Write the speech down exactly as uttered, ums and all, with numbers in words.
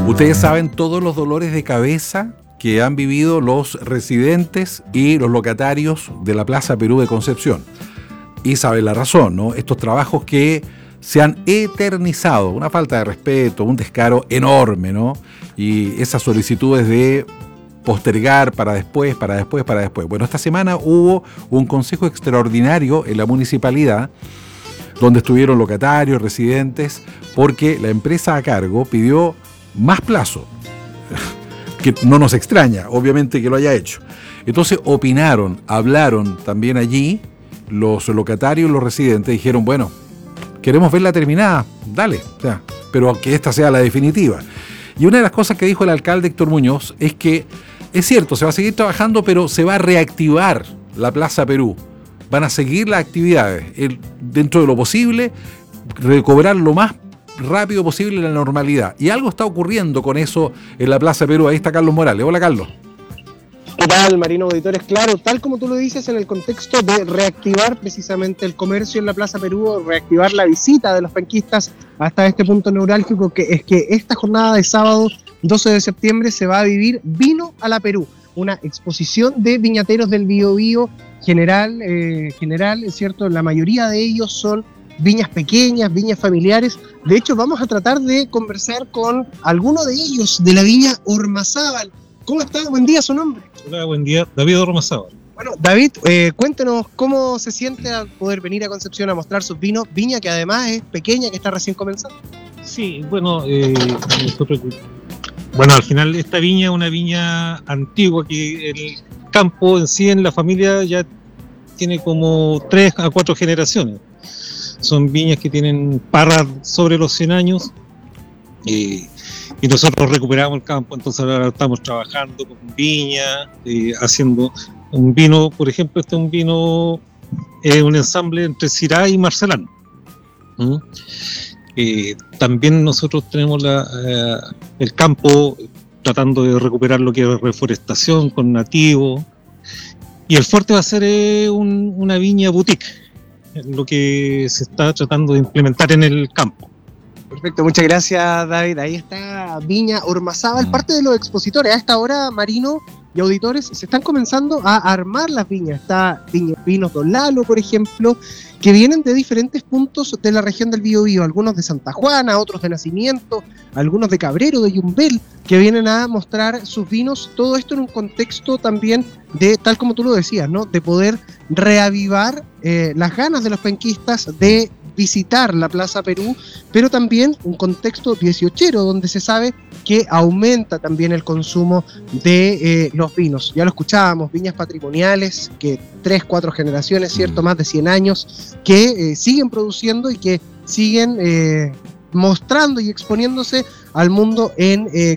Ustedes saben todos los dolores de cabeza que han vivido los residentes y los locatarios de la Plaza Perú de Concepción. Y saben la razón, ¿no? Estos trabajos que se han eternizado, una falta de respeto, un descaro enorme, ¿no? Y esas solicitudes de postergar para después, para después, para después. Bueno, esta semana hubo un consejo extraordinario en la municipalidad donde estuvieron locatarios, residentes, porque la empresa a cargo pidió más plazo, que no nos extraña, obviamente, que lo haya hecho. Entonces opinaron, hablaron también allí los locatarios, los residentes, dijeron, bueno, queremos verla terminada, dale, o sea, pero que esta sea la definitiva. Y una de las cosas que dijo el alcalde Héctor Muñoz es que, es cierto, se va a seguir trabajando, pero se va a reactivar la Plaza Perú. Van a seguir las actividades, el, dentro de lo posible, recobrar lo más rápido posible la normalidad. Y algo está ocurriendo con eso en la Plaza Perú. Ahí está Carlos Morales. Hola, Carlos. ¿Qué tal, Marino Auditores? Claro, tal como tú lo dices, en el contexto de reactivar precisamente el comercio en la Plaza Perú, reactivar la visita de los penquistas hasta este punto neurálgico, que es que esta jornada de sábado doce de septiembre se va a vivir Vino a la Perú, una exposición de viñateros del Biobío general, eh, general, es cierto, la mayoría de ellos son viñas pequeñas, viñas familiares. De hecho, vamos a tratar de conversar con alguno de ellos de la viña Ormazábal. ¿Cómo está? Buen día, su nombre. Hola, buen día. David Ormazábal. Bueno, David, eh, cuéntenos cómo se siente al poder venir a Concepción a mostrar sus vinos, viña que además es pequeña, que está recién comenzando. Sí, bueno, eh, nosotros, bueno, al final esta viña es una viña antigua que el campo en sí, en la familia, ya tiene como tres a cuatro generaciones. Son viñas que tienen parras sobre los cien años eh, y nosotros recuperamos el campo, entonces ahora estamos trabajando con viña, eh, haciendo un vino, por ejemplo, este es un vino, eh, un ensamble entre Syrah y Marcelán. ¿Mm? Eh, también nosotros tenemos la, eh, el campo tratando de recuperar lo que es reforestación con nativos, y el fuerte va a ser eh, un, una viña boutique, lo que se está tratando de implementar en el campo. Perfecto, muchas gracias, David. Ahí está Viña Ormazábal, mm. parte de los expositores. A esta hora, Marino y auditores, se están comenzando a armar las viñas. Está Viña, Vinos Don Lalo, por ejemplo, que vienen de diferentes puntos de la región del Biobío, algunos de Santa Juana, otros de Nacimiento, algunos de Cabrero, de Yumbel, que vienen a mostrar sus vinos. Todo esto en un contexto también de, tal como tú lo decías, ¿no?, de poder reavivar eh, las ganas de los penquistas de visitar la Plaza Perú, pero también un contexto dieciochero, donde se sabe que aumenta también el consumo de eh, los vinos. Ya lo escuchábamos, viñas patrimoniales, que tres, cuatro generaciones, ¿cierto?, más de cien años, que eh, siguen produciendo y que siguen eh, mostrando y exponiéndose al mundo en eh,